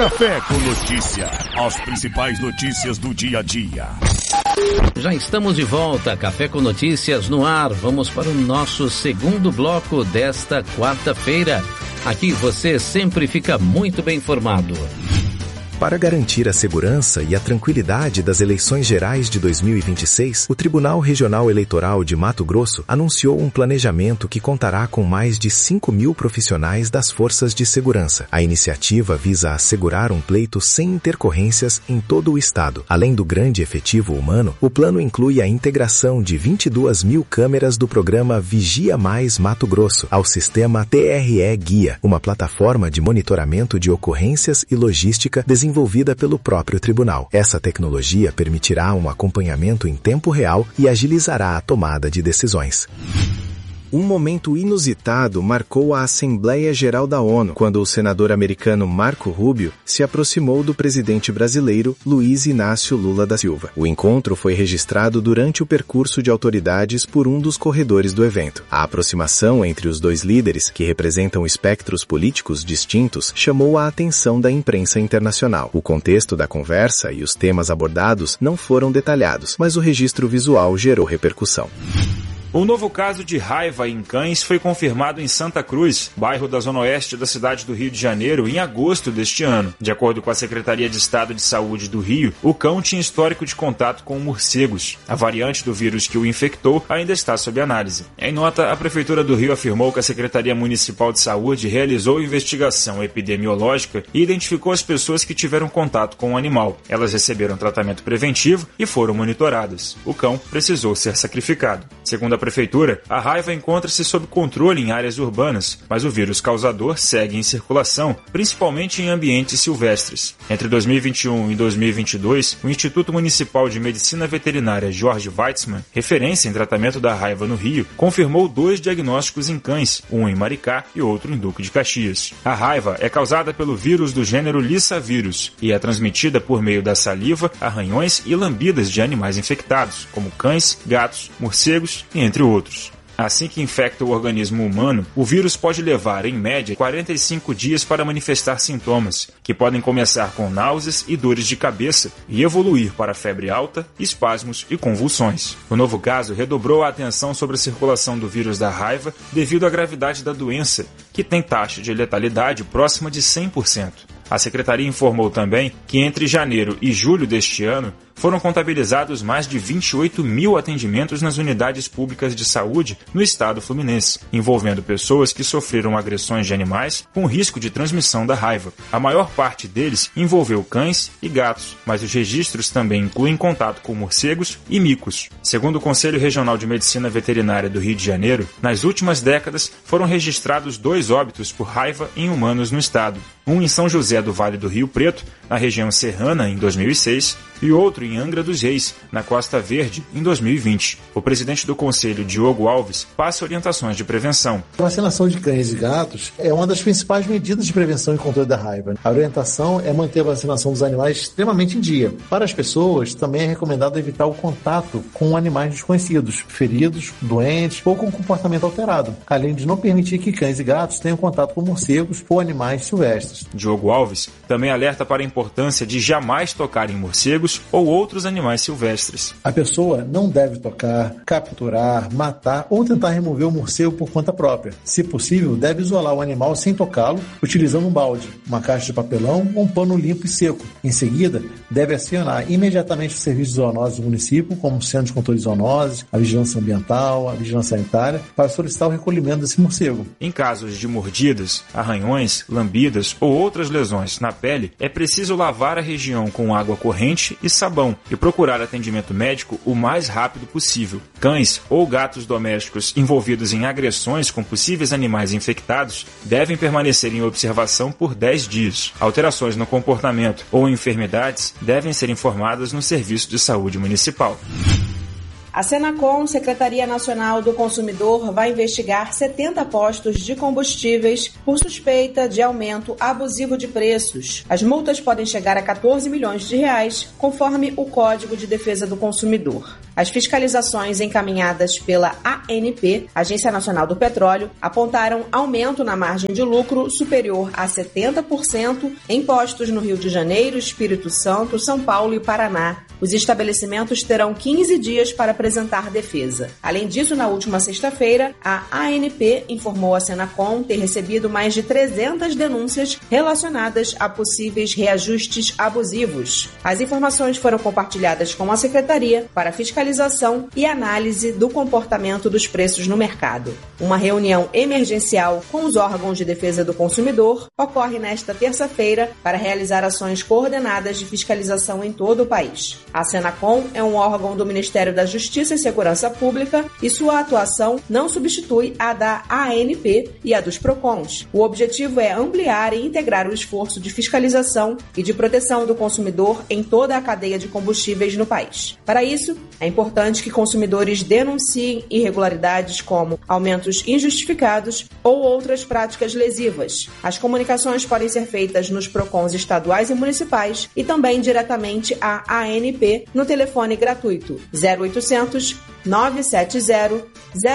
Café com Notícia. As principais notícias do dia a dia. Já estamos de volta, Café com Notícias no ar. Vamos para o nosso segundo bloco desta quarta-feira. Aqui você sempre fica muito bem informado. Para garantir a segurança e a tranquilidade das eleições gerais de 2026, o Tribunal Regional Eleitoral de Mato Grosso anunciou um planejamento que contará com mais de 5.000 profissionais das forças de segurança. A iniciativa visa assegurar um pleito sem intercorrências em todo o estado. Além do grande efetivo humano, o plano inclui a integração de 22.000 câmeras do programa Vigia Mais Mato Grosso ao sistema TRE Guia, uma plataforma de monitoramento de ocorrências e logística desenvolvida pelo próprio tribunal. Essa tecnologia permitirá um acompanhamento em tempo real e agilizará a tomada de decisões. Um momento inusitado marcou a Assembleia Geral da ONU, quando o senador americano Marco Rubio se aproximou do presidente brasileiro Luiz Inácio Lula da Silva. O encontro foi registrado durante o percurso de autoridades por um dos corredores do evento. A aproximação entre os dois líderes, que representam espectros políticos distintos, chamou a atenção da imprensa internacional. O contexto da conversa e os temas abordados não foram detalhados, mas o registro visual gerou repercussão. Um novo caso de raiva em cães foi confirmado em Santa Cruz, bairro da Zona Oeste da cidade do Rio de Janeiro, em agosto deste ano. De acordo com a Secretaria de Estado de Saúde do Rio, o cão tinha histórico de contato com morcegos. A variante do vírus que o infectou ainda está sob análise. Em nota, a Prefeitura do Rio afirmou que a Secretaria Municipal de Saúde realizou investigação epidemiológica e identificou as pessoas que tiveram contato com o animal. Elas receberam tratamento preventivo e foram monitoradas. O cão precisou ser sacrificado. Segundo a Prefeitura, a raiva encontra-se sob controle em áreas urbanas, mas o vírus causador segue em circulação, principalmente em ambientes silvestres. Entre 2021 e 2022, o Instituto Municipal de Medicina Veterinária Jorge Weitzmann, referência em tratamento da raiva no Rio, confirmou 2 diagnósticos em cães, um em Maricá e outro em Duque de Caxias. A raiva é causada pelo vírus do gênero Lissavírus e é transmitida por meio da saliva, arranhões e lambidas de animais infectados, como cães, gatos, morcegos e entre outros. Assim que infecta o organismo humano, o vírus pode levar, em média, 45 dias para manifestar sintomas, que podem começar com náuseas e dores de cabeça e evoluir para febre alta, espasmos e convulsões. O novo caso redobrou a atenção sobre a circulação do vírus da raiva devido à gravidade da doença, que tem taxa de letalidade próxima de 100%. A Secretaria informou também que entre janeiro e julho deste ano foram contabilizados mais de 28.000 atendimentos nas unidades públicas de saúde no estado fluminense, envolvendo pessoas que sofreram agressões de animais com risco de transmissão da raiva. A maior parte deles envolveu cães e gatos, mas os registros também incluem contato com morcegos e micos. Segundo o Conselho Regional de Medicina Veterinária do Rio de Janeiro, nas últimas décadas foram registrados 2 óbitos por raiva em humanos no estado. Um em São José do Vale do Rio Preto, na região serrana, em 2006, e outro em Angra dos Reis, na Costa Verde, em 2020. O presidente do Conselho, Diogo Alves, passa orientações de prevenção. A vacinação de cães e gatos é uma das principais medidas de prevenção e controle da raiva. A orientação é manter a vacinação dos animais extremamente em dia. Para as pessoas, também é recomendado evitar o contato com animais desconhecidos, feridos, doentes ou com comportamento alterado, além de não permitir que cães e gatos tenham contato com morcegos ou animais silvestres. Diogo Alves também alerta para a importância de jamais tocar em morcegos ou outros animais silvestres. A pessoa não deve tocar, capturar, matar ou tentar remover o morcego por conta própria. Se possível, deve isolar o animal sem tocá-lo, utilizando um balde, uma caixa de papelão ou um pano limpo e seco. Em seguida, deve acionar imediatamente o serviço de zoonoses do município, como o Centro de Controle de Zoonoses, a Vigilância Ambiental, a Vigilância Sanitária, para solicitar o recolhimento desse morcego. Em casos de mordidas, arranhões, lambidas ou outras lesões na pele, é preciso lavar a região com água corrente e sabão e procurar atendimento médico o mais rápido possível. Cães ou gatos domésticos envolvidos em agressões com possíveis animais infectados devem permanecer em observação por 10 dias. Alterações no comportamento ou enfermidades devem ser informadas no Serviço de Saúde Municipal. A Senacom, Secretaria Nacional do Consumidor, vai investigar 70 postos de combustíveis por suspeita de aumento abusivo de preços. As multas podem chegar a 14 milhões de reais, conforme o Código de Defesa do Consumidor. As fiscalizações encaminhadas pela ANP, Agência Nacional do Petróleo, apontaram aumento na margem de lucro superior a 70% em postos no Rio de Janeiro, Espírito Santo, São Paulo e Paraná. Os estabelecimentos terão 15 dias para apresentar defesa. Além disso, na última sexta-feira, a ANP informou à Senacom ter recebido mais de 300 denúncias relacionadas a possíveis reajustes abusivos. As informações foram compartilhadas com a Secretaria para fiscalização e análise do comportamento dos preços no mercado. Uma reunião emergencial com os órgãos de defesa do consumidor ocorre nesta terça-feira para realizar ações coordenadas de fiscalização em todo o país. A Senacom é um órgão do Ministério da Justiça e Segurança Pública e sua atuação não substitui a da ANP e a dos PROCONs. O objetivo é ampliar e integrar o esforço de fiscalização e de proteção do consumidor em toda a cadeia de combustíveis no país. Para isso, é importante que consumidores denunciem irregularidades como aumentos injustificados ou outras práticas lesivas. As comunicações podem ser feitas nos PROCONs estaduais e municipais e também diretamente à ANP no telefone gratuito 0800 970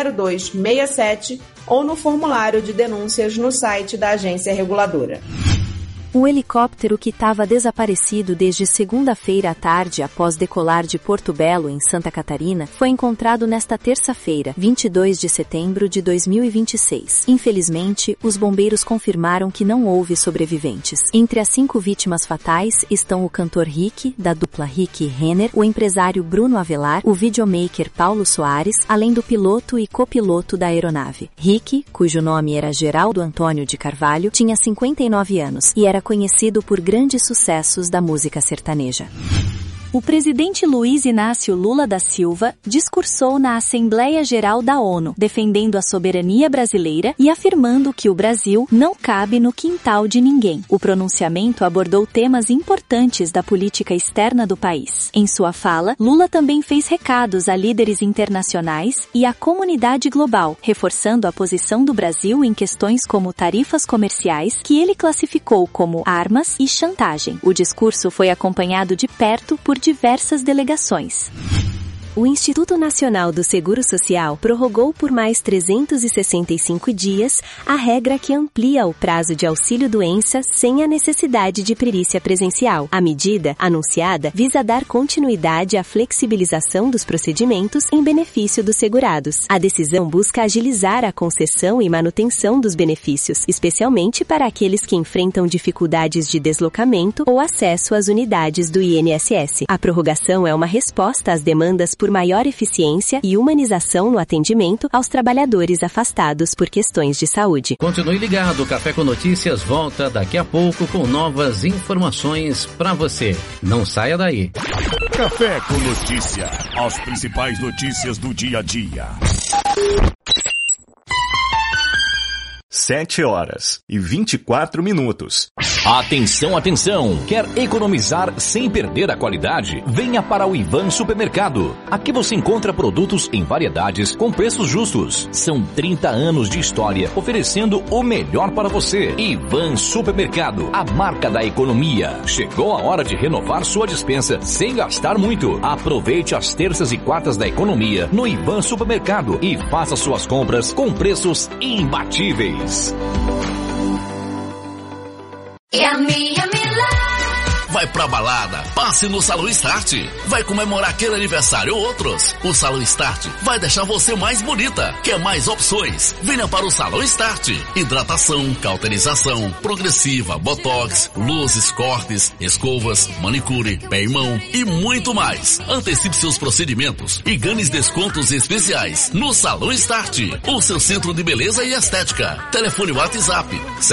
0267 ou no formulário de denúncias no site da agência reguladora. Um helicóptero que estava desaparecido desde segunda-feira à tarde após decolar de Porto Belo, em Santa Catarina, foi encontrado nesta terça-feira, 22 de setembro de 2026. Infelizmente, os bombeiros confirmaram que não houve sobreviventes. Entre as 5 vítimas fatais estão o cantor Rick, da dupla Rick e Renner, o empresário Bruno Avelar, o videomaker Paulo Soares, além do piloto e copiloto da aeronave. Rick, cujo nome era Geraldo Antônio de Carvalho, tinha 59 anos e era conhecido por grandes sucessos da música sertaneja. O presidente Luiz Inácio Lula da Silva discursou na Assembleia Geral da ONU, defendendo a soberania brasileira e afirmando que o Brasil não cabe no quintal de ninguém. O pronunciamento abordou temas importantes da política externa do país. Em sua fala, Lula também fez recados a líderes internacionais e à comunidade global, reforçando a posição do Brasil em questões como tarifas comerciais, que ele classificou como armas e chantagem. O discurso foi acompanhado de perto por diversas delegações. O Instituto Nacional do Seguro Social prorrogou por mais 365 dias a regra que amplia o prazo de auxílio-doença sem a necessidade de perícia presencial. A medida, anunciada, visa dar continuidade à flexibilização dos procedimentos em benefício dos segurados. A decisão busca agilizar a concessão e manutenção dos benefícios, especialmente para aqueles que enfrentam dificuldades de deslocamento ou acesso às unidades do INSS. A prorrogação é uma resposta às demandas por maior eficiência e humanização no atendimento aos trabalhadores afastados por questões de saúde. Continue ligado, o Café com Notícias volta daqui a pouco com novas informações para você. Não saia daí. Café com Notícia, as principais notícias do dia a dia. 7h24. Atenção, atenção! Quer economizar sem perder a qualidade? Venha para o Ivan Supermercado. Aqui você encontra produtos em variedades com preços justos. São 30 anos de história oferecendo o melhor para você. Ivan Supermercado, a marca da economia. Chegou a hora de renovar sua despensa sem gastar muito. Aproveite as terças e quartas da economia no Ivan Supermercado e faça suas compras com preços imbatíveis. Vai pra balada, passe no Salão Start. Vai comemorar aquele aniversário ou outros. O Salão Start vai deixar você mais bonita. Quer mais opções? Venha para o Salão Start. Hidratação, cauterização, progressiva, botox, luzes, cortes, escovas, manicure, pé e mão e muito mais. Antecipe seus procedimentos e ganhe descontos especiais no Salão Start, o seu centro de beleza e estética. Telefone WhatsApp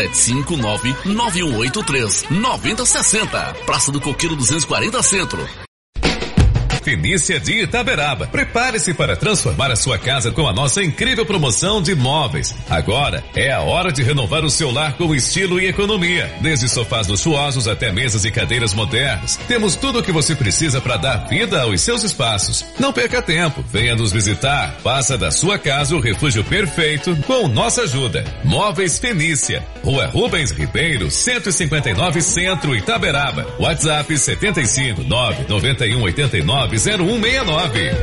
759-9183-9060. Praça do Coqueiro 240 Centro. Fenícia de Itaberaba. Prepare-se para transformar a sua casa com a nossa incrível promoção de móveis. Agora é a hora de renovar o seu lar com estilo e economia. Desde sofás luxuosos até mesas e cadeiras modernas. Temos tudo o que você precisa para dar vida aos seus espaços. Não perca tempo. Venha nos visitar. Faça da sua casa o refúgio perfeito com nossa ajuda. Móveis Fenícia. Rua Rubens Ribeiro, 159 Centro, Itaberaba. WhatsApp 759-9189-0169.